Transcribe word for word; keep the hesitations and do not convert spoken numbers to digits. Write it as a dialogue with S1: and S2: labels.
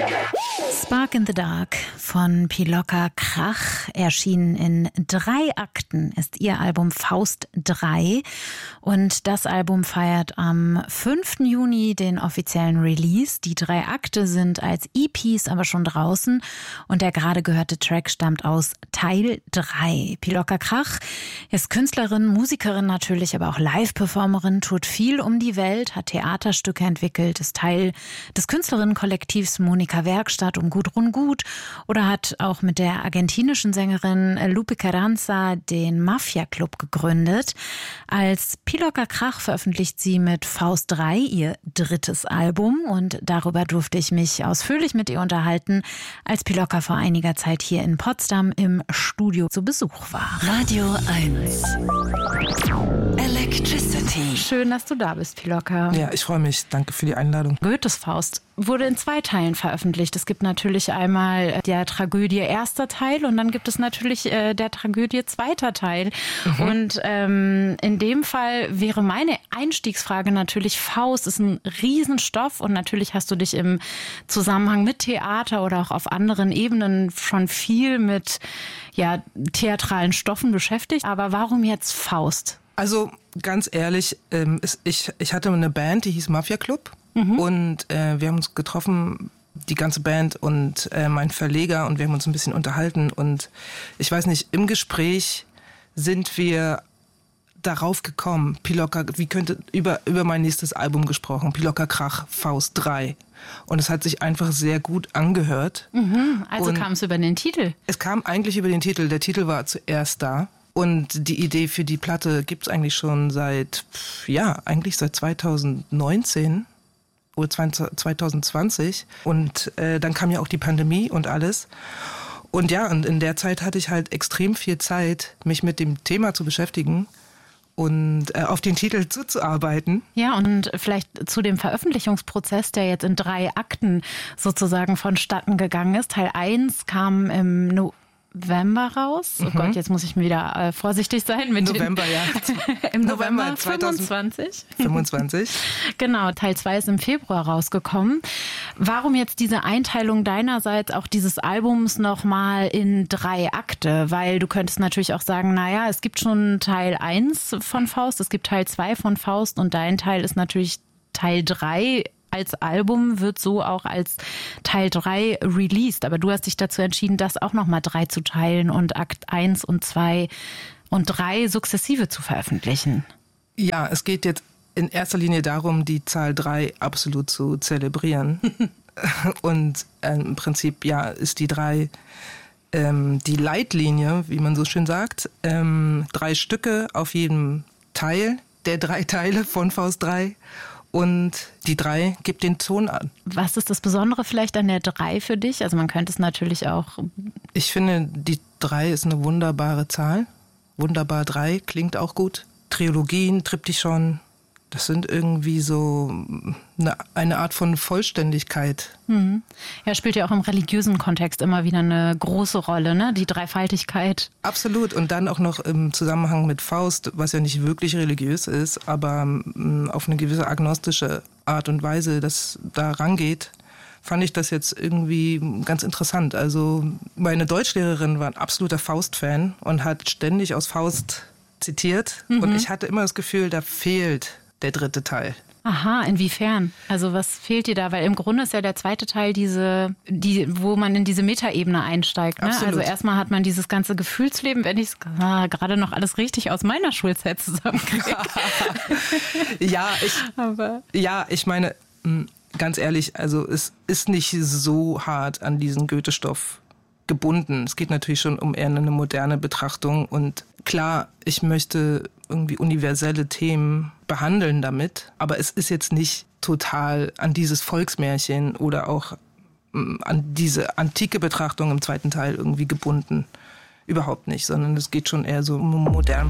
S1: Spark in the Dark von Pilocker Krach, erschienen in drei Akten, ist ihr Album Faust drei. Und das Album feiert am fünften Juni den offiziellen Release. Die drei Akte sind als E Ps aber schon draußen und der gerade gehörte Track stammt aus Teil drei. Pilocker Krach ist Künstlerin, Musikerin natürlich, aber auch Live-Performerin, tut viel um die Welt, hat Theaterstücke entwickelt, ist Teil des Künstlerinnenkollektivs Monika Werkstatt um Gudrun Gut oder hat auch mit der argentinischen Sängerin Lupe Carranza den Mafia Club gegründet. Als Pilocker Krach veröffentlicht sie mit Faust drei ihr drittes Album und darüber durfte ich mich ausführlich mit ihr unterhalten, als Pilocker vor einiger Zeit hier in Potsdam im Studio zu Besuch war.
S2: Radio eins. Electricity.
S1: Schön, dass du da bist, Pilocker.
S3: Ja, ich freue mich. Danke für die Einladung.
S1: Goethes Faust wurde in zwei Teilen veröffentlicht. Es gibt natürlich einmal der Tragödie erster Teil und dann gibt es natürlich äh, der Tragödie zweiter Teil. Mhm. Und ähm, in dem Fall wäre meine Einstiegsfrage natürlich, Faust ist ein Riesenstoff und natürlich hast du dich im Zusammenhang mit Theater oder auch auf anderen Ebenen schon viel mit ja, theatralen Stoffen beschäftigt. Aber warum jetzt Faust?
S3: Also ganz ehrlich, ähm, ist, ich, ich hatte eine Band, die hieß Mafia Club. Mhm. Und äh, wir haben uns getroffen, die ganze Band und äh, mein Verleger, und wir haben uns ein bisschen unterhalten. Und ich weiß nicht, im Gespräch sind wir darauf gekommen, Pilocker, wie könnte über, über mein nächstes Album gesprochen, Pilocker Krach, Faust drei. Und es hat sich einfach sehr gut angehört.
S1: Mhm. Also kam es über den Titel?
S3: Es kam eigentlich über den Titel. Der Titel war zuerst da. Und die Idee für die Platte gibt's eigentlich schon seit, ja, eigentlich seit zweitausendneunzehn. Oder zwanzig zwanzig und äh, dann kam ja auch die Pandemie und alles. Und ja, und in der Zeit hatte ich halt extrem viel Zeit, mich mit dem Thema zu beschäftigen und äh, auf den Titel zuzuarbeiten.
S1: Ja, und vielleicht zu dem Veröffentlichungsprozess, der jetzt in drei Akten sozusagen vonstatten gegangen ist. Teil eins kam im No- November raus. Oh mhm. Gott, jetzt muss ich wieder äh, vorsichtig sein. Mit
S3: November, ja.
S1: Im November, November fünfundzwanzig.
S3: fünfundzwanzig.
S1: Genau, Teil zwei ist im Februar rausgekommen. Warum jetzt diese Einteilung deinerseits auch dieses Albums nochmal in drei Akte? Weil du könntest natürlich auch sagen, naja, es gibt schon Teil eins von Faust, es gibt Teil zwei von Faust und dein Teil ist natürlich Teil drei. Als Album wird so auch als Teil drei released. Aber du hast dich dazu entschieden, das auch nochmal drei zu teilen und Akt eins und zwei und drei sukzessive zu veröffentlichen.
S3: Ja, es geht jetzt in erster Linie darum, die Zahl drei absolut zu zelebrieren. Und äh, im Prinzip, ja, ist die drei ähm, die Leitlinie, wie man so schön sagt. Ähm, drei Stücke auf jedem Teil der drei Teile von Faust drei. Und die drei gibt den Ton an.
S1: Was ist das Besondere vielleicht an der drei für dich? Also man könnte es natürlich auch...
S3: Ich finde, die drei ist eine wunderbare Zahl. Wunderbar drei klingt auch gut. Trilogien, Triptychon, das sind irgendwie so eine, eine Art von Vollständigkeit.
S1: Mhm. Ja, spielt ja auch im religiösen Kontext immer wieder eine große Rolle, ne? Die Dreifaltigkeit.
S3: Absolut. Und dann auch noch im Zusammenhang mit Faust, was ja nicht wirklich religiös ist, aber mh, auf eine gewisse agnostische Art und Weise das da rangeht, fand ich das jetzt irgendwie ganz interessant. Also meine Deutschlehrerin war ein absoluter Faust-Fan und hat ständig aus Faust zitiert. Mhm. Und ich hatte immer das Gefühl, da fehlt der dritte Teil.
S1: Aha, inwiefern? Also was fehlt dir da? Weil im Grunde ist ja der zweite Teil diese, die, wo man in diese Metaebene einsteigt. Ne? Also erstmal hat man dieses ganze Gefühlsleben, wenn ich es ah, gerade noch alles richtig aus meiner Schulzeit zusammenkriege.
S3: ja, ich, Aber. ja, ich meine, ganz ehrlich, also es ist nicht so hart an diesen Goethe-Stoff gebunden. Es geht natürlich schon um eher eine moderne Betrachtung und klar, ich möchte irgendwie universelle Themen behandeln damit, aber es ist jetzt nicht total an dieses Volksmärchen oder auch an diese antike Betrachtung im zweiten Teil irgendwie gebunden. Überhaupt nicht, sondern es geht schon eher so um modern.